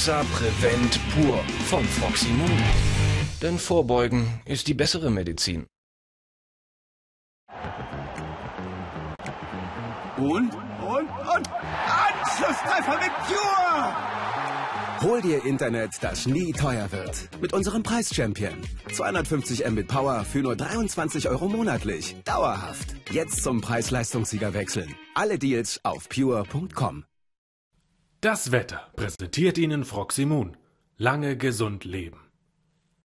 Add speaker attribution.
Speaker 1: Hoxa Prevent Pur von Froximum. Denn Vorbeugen ist die bessere Medizin.
Speaker 2: Und Anschlusstreffer mit Pure!
Speaker 3: Hol dir Internet, das nie teuer wird. Mit unserem Preis-Champion. 250 Mbit Power für nur 23 € monatlich. Dauerhaft. Jetzt zum Preis-Leistungssieger wechseln. Alle Deals auf pure.com.
Speaker 4: Das Wetter präsentiert Ihnen Froximum. Lange gesund leben.